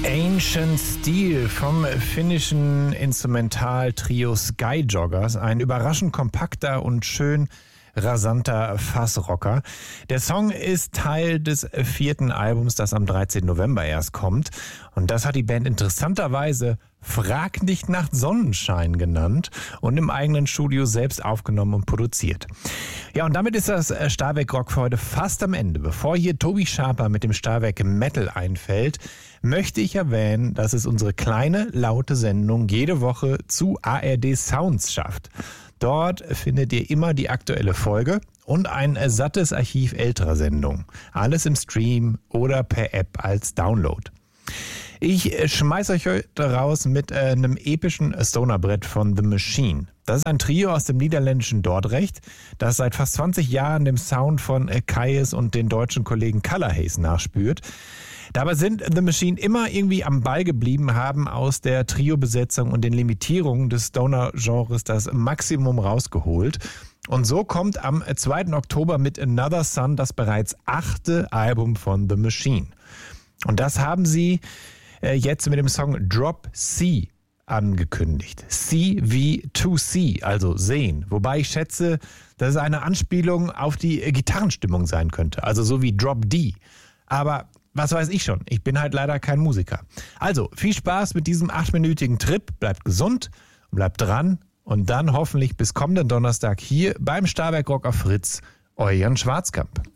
Ancient Steel vom finnischen Instrumentaltrio Skyjoggers. Ein überraschend kompakter und schön rasanter Fassrocker. Der Song ist Teil des 4. Albums, das am 13. November erst kommt. Und das hat die Band interessanterweise Frag nicht nach Sonnenschein genannt und im eigenen Studio selbst aufgenommen und produziert. Ja, und damit ist das Stahlwerk Rock für heute fast am Ende. Bevor hier Tobi Schaper mit dem Stahlwerk Metal einfällt, möchte ich erwähnen, dass es unsere kleine, laute Sendung jede Woche zu ARD Sounds schafft. Dort findet ihr immer die aktuelle Folge und ein sattes Archiv älterer Sendungen. Alles im Stream oder per App als Download. Ich schmeiß euch heute raus mit einem epischen Stonerbrett von The Machine. Das ist ein Trio aus dem niederländischen Dordrecht, das seit fast 20 Jahren dem Sound von Kyuss und den deutschen Kollegen Color Haze nachspürt. Dabei sind The Machine immer irgendwie am Ball geblieben, haben aus der Trio-Besetzung und den Limitierungen des Stoner-Genres das Maximum rausgeholt. Und so kommt am 2. Oktober mit Another Sun das bereits 8. Album von The Machine. Und das haben sie jetzt mit dem Song Drop C angekündigt. C wie to see, also sehen. Wobei ich schätze, dass es eine Anspielung auf die Gitarrenstimmung sein könnte. Also so wie Drop D. Aber was weiß ich schon, ich bin halt leider kein Musiker. Also viel Spaß mit diesem 8-minütigen Trip, bleibt gesund, bleibt dran und dann hoffentlich bis kommenden Donnerstag hier beim Stahlwerk Rock auf Fritz, euer Jan Schwarzkamp.